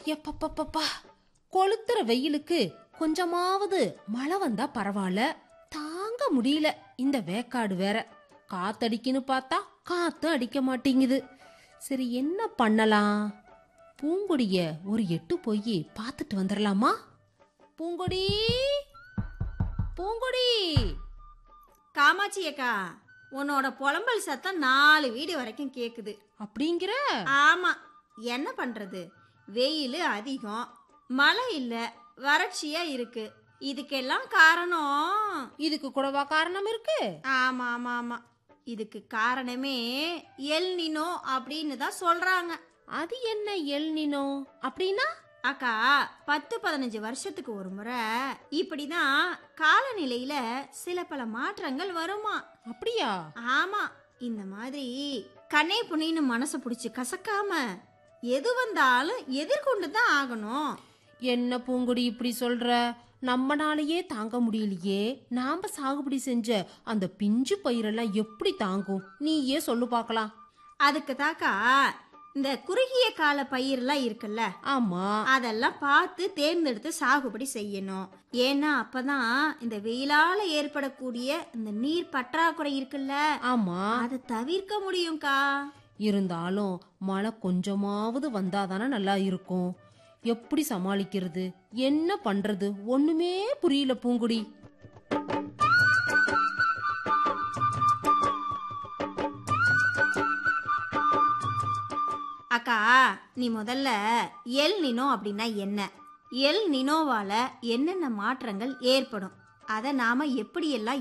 எப்பப்பப்பா, கொளுத்துற வெயிலுக்கு கொஞ்சமாவது மழை வந்தா பரவாயில்ல. தாங்க முடியல இந்த வேக்காடு வேற. காத்தடிக்குன்னு பார்த்தா காத்து அடிக்க மாட்டேங்குது. சரி, என்ன பண்ணலாம்? பூங்கொடிய ஒரு எட்டு போய் பார்த்துட்டு வந்துடலாமா? பூங்கொடி, பூங்கொடி. காமாட்சி அக்கா, உன்னோட புலம்பல் சத்தம் 4 வீடு வரைக்கும் கேக்குது. அப்படிங்கிற? ஆமா, என்ன பண்றது? வெயில் அதிகம், மழை இல்ல, வறட்சியா இருக்கு. இதுக்கெல்லாம் காரணம். இதுக்கு கூடவா காரணம் இருக்கு? ஆமா ஆமா ஆமா, இதுக்கு காரணமே எல் நினோ அப்படின்னு தான் சொல்றாங்க. அது என்ன எல் நினோ அப்படின்னா? அக்கா, 10-15 வருஷத்துக்கு ஒரு முறை இப்படிதான் காலநிலையில சில பல மாற்றங்கள் வருமா. அப்படியா? ஆமா, இந்த மாதிரி கண்ணே புண்ணின்னு மனசை பிடிச்சி கசக்காம எது வந்தாலும் எதிர்கொண்டு தான் ஆகணும். என்ன பூங்குடி இப்படி சொல்ற? நம்மனாலேயே தாங்க முடியலையே. நாம சாகுபடி செஞ்ச அந்த பிஞ்சு பயிரெல்லாம் எப்படி தாங்கும்? நீயே சொல்லு பார்க்கலாம். அதுக்கு தாக்கா இந்த குறுகிய கால பயிரெல்லாம் இருக்குல்ல, ஆமா, அதெல்லாம் பார்த்து தேர்ந்தெடுத்து சாகுபடி செய்யணும். ஏன்னா அப்பதான் இந்த வெயிலால ஏற்படக்கூடிய இந்த நீர் பற்றாக்குறை இருக்குல்ல, ஆமா, அதை தவிர்க்க முடியும்க்கா. இருந்தாலும் மழை கொஞ்சமாவது வந்தாதானே நல்லா இருக்கும். எப்படி சமாளிக்கிறது? என்ன பண்றது? ஒண்ணுமே புரியல பூங்குடி. அக்கா, நீ முதல்ல எல் நினோ அப்படின்னா என்ன, எல் நினோவால என்னென்ன மாற்றங்கள் ஏற்படும், அதை நாம எப்படியெல்லாம்